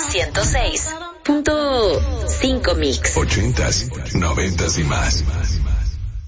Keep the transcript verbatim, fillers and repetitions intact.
ciento seis punto cinco Mix. Ochentas, noventas y más.